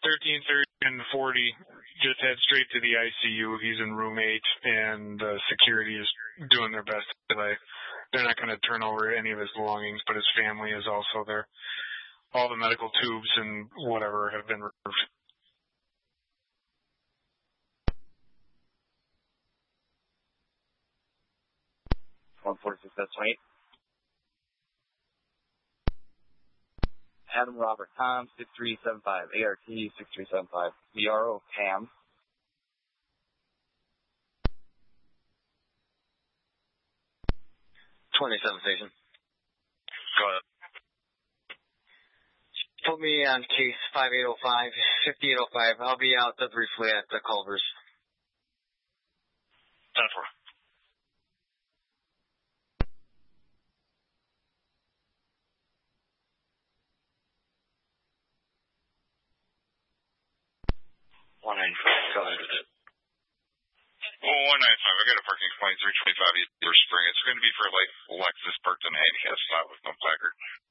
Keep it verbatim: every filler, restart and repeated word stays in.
thirteen thirty and forty just head straight to the I C U. He's in room eight, and uh, security is doing their best to delay. They're not going to turn over any of his belongings, but his family is also there. All the medical tubes and whatever have been removed. one forty-six, that's twenty-eight. Adam Robert Tom, six three seven five, A R T six three seven five, V R O Cam. twenty-seven station. Go ahead. Put me on case five eight oh five, fifty-eight oh five. I'll be out there briefly at the Culvers. ten four. one ninety-five, go ahead with it. Oh, one ninety-five. I got a parking complaint, three twenty-five East Spring. It's going to be for like Lexus parked in a handicap spot with no placard.